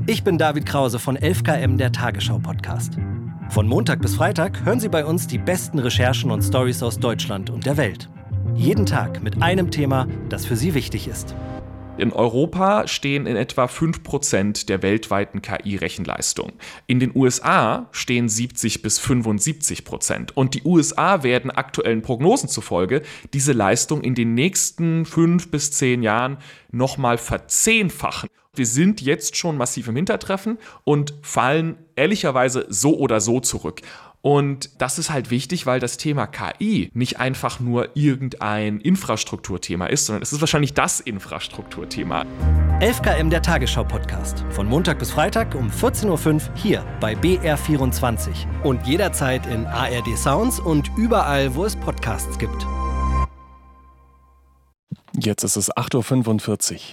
Ich bin David Krause von 11KM, der Tagesschau-Podcast. Von Montag bis Freitag hören Sie bei uns die besten Recherchen und Storys aus Deutschland und der Welt. Jeden Tag mit einem Thema, das für Sie wichtig ist. In Europa stehen in etwa 5% der weltweiten KI-Rechenleistung. In den USA stehen 70-75%. Und die USA werden aktuellen Prognosen zufolge diese Leistung in den nächsten 5 bis 10 Jahren nochmal verzehnfachen. Wir sind jetzt schon massiv im Hintertreffen und fallen ehrlicherweise so oder so zurück. Und das ist halt wichtig, weil das Thema KI nicht einfach nur irgendein Infrastrukturthema ist, sondern es ist wahrscheinlich das Infrastrukturthema. 11KM, der Tagesschau-Podcast. Von Montag bis Freitag um 14.05 Uhr hier bei BR24. Und jederzeit in ARD Sounds und überall, wo es Podcasts gibt. Jetzt ist es 8.45 Uhr.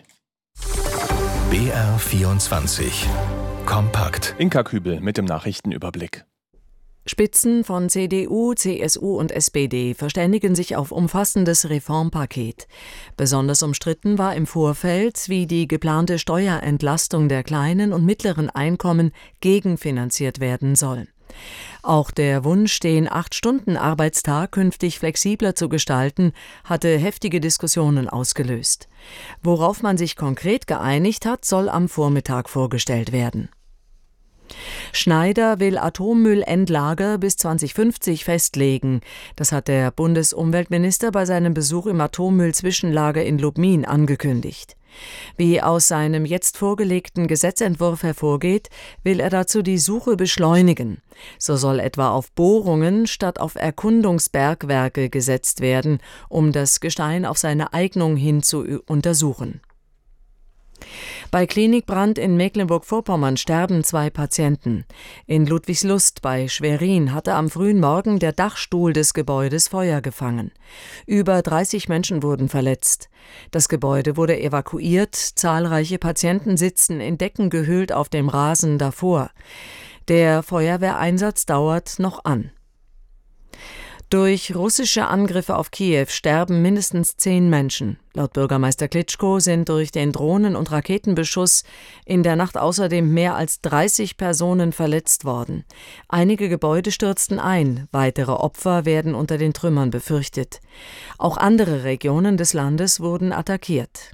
BR24 Kompakt. Inka Kübel mit dem Nachrichtenüberblick. Spitzen von CDU, CSU und SPD verständigen sich auf umfassendes Reformpaket. Besonders umstritten war im Vorfeld, wie die geplante Steuerentlastung der kleinen und mittleren Einkommen gegenfinanziert werden soll. Auch der Wunsch, den 8-Stunden-Arbeitstag künftig flexibler zu gestalten, hatte heftige Diskussionen ausgelöst. Worauf man sich konkret geeinigt hat, soll am Vormittag vorgestellt werden. Schneider will Atommüllendlager bis 2050 festlegen. Das hat der Bundesumweltminister bei seinem Besuch im Atommüllzwischenlager in Lubmin angekündigt. Wie aus seinem jetzt vorgelegten Gesetzentwurf hervorgeht, will er dazu die Suche beschleunigen. So soll etwa auf Bohrungen statt auf Erkundungsbergwerke gesetzt werden, um das Gestein auf seine Eignung hin zu untersuchen. Bei Klinikbrand in Mecklenburg-Vorpommern sterben 2 Patienten. In Ludwigslust bei Schwerin hatte am frühen Morgen der Dachstuhl des Gebäudes Feuer gefangen. Über 30 Menschen wurden verletzt. Das Gebäude wurde evakuiert, zahlreiche Patienten sitzen in Decken gehüllt auf dem Rasen davor. Der Feuerwehreinsatz dauert noch an. Durch russische Angriffe auf Kiew sterben mindestens 10 Menschen. Laut Bürgermeister Klitschko sind durch den Drohnen- und Raketenbeschuss in der Nacht außerdem mehr als 30 Personen verletzt worden. Einige Gebäude stürzten ein, weitere Opfer werden unter den Trümmern befürchtet. Auch andere Regionen des Landes wurden attackiert.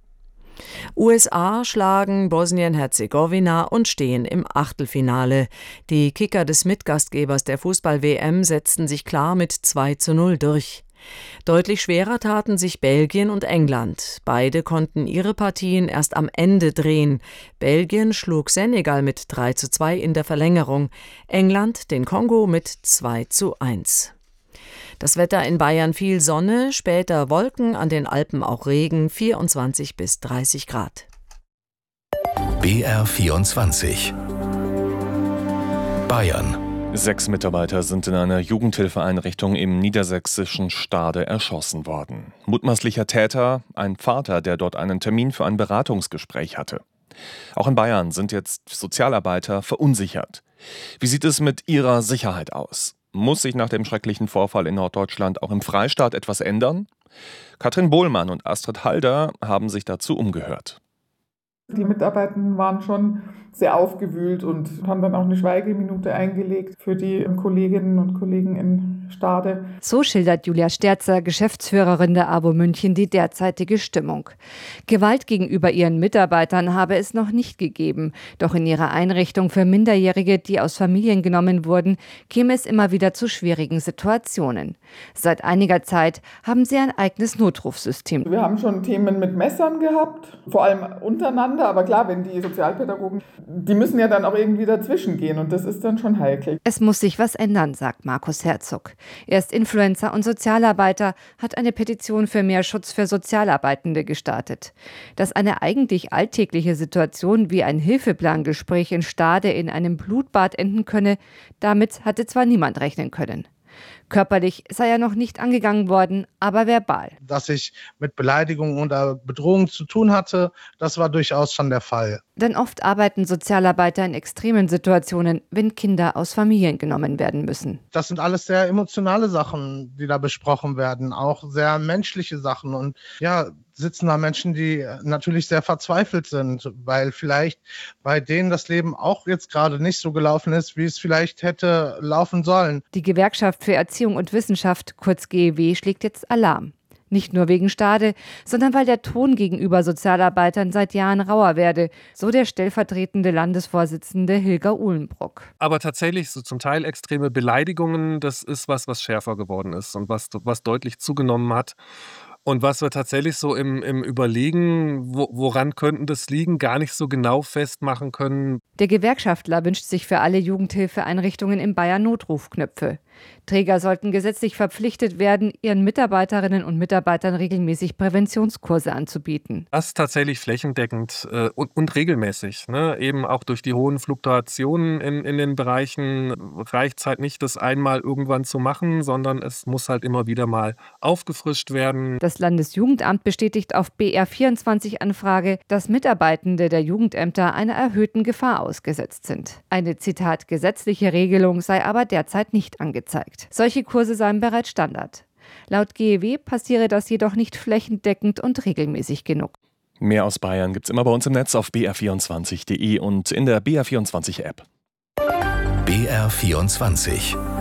USA schlagen Bosnien-Herzegowina und stehen im Achtelfinale. Die Kicker des Mitgastgebers der Fußball-WM setzten sich klar mit 2:0 durch. Deutlich schwerer taten sich Belgien und England. Beide konnten ihre Partien erst am Ende drehen. Belgien schlug Senegal mit 3:2 in der Verlängerung, England den Kongo mit 2:1. Das Wetter in Bayern: viel Sonne, später Wolken, an den Alpen auch Regen, 24 bis 30 Grad. BR24 Bayern. 6 Mitarbeiter sind in einer Jugendhilfeeinrichtung im niedersächsischen Stade erschossen worden. Mutmaßlicher Täter, ein Vater, der dort einen Termin für ein Beratungsgespräch hatte. Auch in Bayern sind jetzt Sozialarbeiter verunsichert. Wie sieht es mit ihrer Sicherheit aus? Muss sich nach dem schrecklichen Vorfall in Norddeutschland auch im Freistaat etwas ändern? Katrin Bohlmann und Astrid Halder haben sich dazu umgehört. Die Mitarbeitenden waren schon sehr aufgewühlt und haben dann auch eine Schweigeminute eingelegt für die Kolleginnen und Kollegen in Stade. So schildert Julia Sterzer, Geschäftsführerin der AWO München, die derzeitige Stimmung. Gewalt gegenüber ihren Mitarbeitern habe es noch nicht gegeben. Doch in ihrer Einrichtung für Minderjährige, die aus Familien genommen wurden, käme es immer wieder zu schwierigen Situationen. Seit einiger Zeit haben sie ein eigenes Notrufsystem. Wir haben schon Themen mit Messern gehabt, vor allem untereinander. Aber klar, wenn die Sozialpädagogen, die müssen ja dann auch irgendwie dazwischen gehen und das ist dann schon heikel. Es muss sich was ändern, sagt Markus Herzog. Er ist Influencer und Sozialarbeiter, hat eine Petition für mehr Schutz für Sozialarbeitende gestartet. Dass eine eigentlich alltägliche Situation wie ein Hilfeplangespräch in Stade in einem Blutbad enden könne, damit hatte zwar niemand rechnen können. Körperlich sei er noch nicht angegangen worden, aber verbal. Dass ich mit Beleidigungen oder Bedrohungen zu tun hatte, das war durchaus schon der Fall. Denn oft arbeiten Sozialarbeiter in extremen Situationen, wenn Kinder aus Familien genommen werden müssen. Das sind alles sehr emotionale Sachen, die da besprochen werden, auch sehr menschliche Sachen. Und ja, sitzen da Menschen, die natürlich sehr verzweifelt sind, weil vielleicht bei denen das Leben auch jetzt gerade nicht so gelaufen ist, wie es vielleicht hätte laufen sollen. Die Gewerkschaft für Erziehung und Wissenschaft, kurz GEW, schlägt jetzt Alarm. Nicht nur wegen Stade, sondern weil der Ton gegenüber Sozialarbeitern seit Jahren rauer werde, so der stellvertretende Landesvorsitzende Hilger Uhlenbruck. Aber tatsächlich so zum Teil extreme Beleidigungen, das ist was schärfer geworden ist und was deutlich zugenommen hat. Und was wir tatsächlich so im Überlegen, woran könnten das liegen, gar nicht so genau festmachen können. Der Gewerkschaftler wünscht sich für alle Jugendhilfeeinrichtungen in Bayern Notrufknöpfe. Träger sollten gesetzlich verpflichtet werden, ihren Mitarbeiterinnen und Mitarbeitern regelmäßig Präventionskurse anzubieten. Das tatsächlich flächendeckend und regelmäßig. Ne? Eben auch durch die hohen Fluktuationen in den Bereichen reicht es halt nicht, das einmal irgendwann zu machen, sondern es muss halt immer wieder mal aufgefrischt werden. Das Landesjugendamt bestätigt auf BR24-Anfrage, dass Mitarbeitende der Jugendämter einer erhöhten Gefahr ausgesetzt sind. Eine, Zitat, gesetzliche Regelung sei aber derzeit nicht angezeigt. Solche Kurse seien bereits Standard. Laut GEW passiere das jedoch nicht flächendeckend und regelmäßig genug. Mehr aus Bayern gibt's immer bei uns im Netz auf br24.de und in der BR24-App. BR24